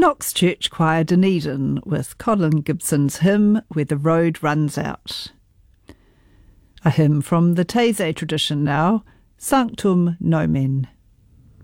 Knox Church Choir Dunedin with Colin Gibson's hymn Where the Road Runs Out. A hymn from the Taizé tradition now, Sanctum Nomen.